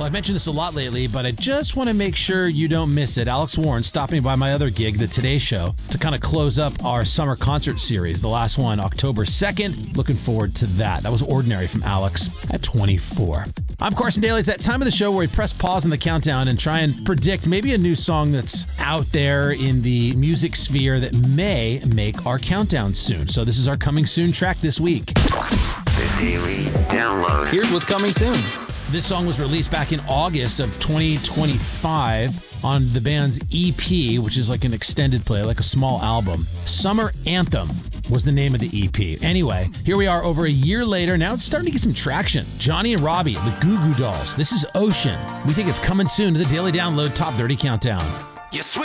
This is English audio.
I've mentioned this a lot lately, but I just want to make sure you don't miss it. Alex Warren stopping by my other gig, The Today Show, to kind of close up our summer concert series. The last one, October 2nd. Looking forward to that. That was Ordinary from Alex at 24. I'm Carson Daly. It's that time of the show where we press pause on the countdown and try and predict maybe a new song that's out there in the music sphere that may make our countdown soon. So this is our coming soon track this week. The Daily Download. Here's what's coming soon. This song was released back in August of 2025 on the band's EP, which is like an extended play, like a small album. Summer Anthem was the name of the EP. Anyway, here we are over a year later. Now it's starting to get some traction. Johnny and Robbie, the Goo Goo Dolls. This is Ocean. We think it's coming soon to the Daily Download Top 30 Countdown. You swim